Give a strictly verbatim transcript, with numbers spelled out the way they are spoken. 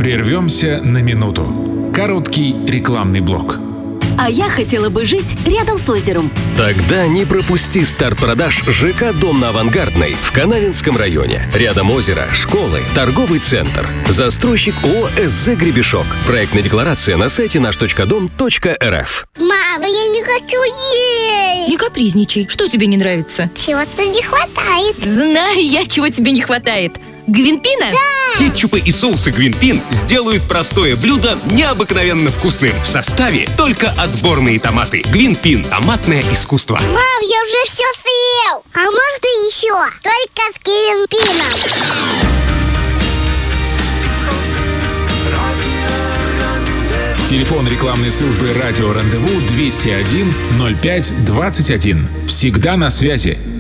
Прервемся на минуту. Короткий рекламный блок. А я хотела бы жить рядом с озером. Тогда не пропусти старт продаж ЖК «Дом на Авангардной» в Канавинском районе. Рядом озеро, школы, торговый центр. Застройщик ООО «СЗ Гребешок». Проектная декларация на сайте наш точка дом точка эр эф. Мама, я не хочу есть! Не капризничай. Что тебе не нравится? Чего-то не хватает. Знаю я, чего тебе не хватает. Гвинпина? Да! Кетчупы и соусы Гвинпин сделают простое блюдо необыкновенно вкусным. В составе только отборные томаты. Гвинпин – томатное искусство. Мам, я уже все съел! А может и еще? Только с Гвинпином. Телефон рекламной службы «Радио Рандеву» двести один ноль пять двадцать один. Всегда на связи.